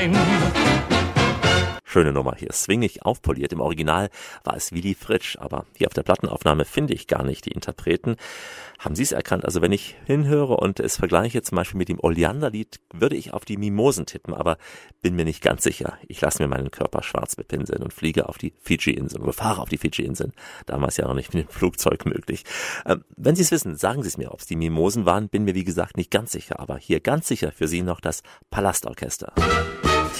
time. Schöne Nummer hier, swingig aufpoliert. Im Original war es Willy Fritsch, aber hier auf der Plattenaufnahme finde ich gar nicht die Interpreten. Haben Sie es erkannt? Also wenn ich hinhöre und es vergleiche zum Beispiel mit dem Oleanderlied, würde ich auf die Mimosen tippen, aber bin mir nicht ganz sicher. Ich lasse mir meinen Körper schwarz bepinseln und fliege auf die Fidschi-Inseln oder fahre auf die Fidschi-Inseln. Damals ja noch nicht mit dem Flugzeug möglich. Wenn Sie es wissen, sagen Sie es mir, ob es die Mimosen waren. Bin mir wie gesagt nicht ganz sicher, aber hier ganz sicher für Sie noch das Palastorchester.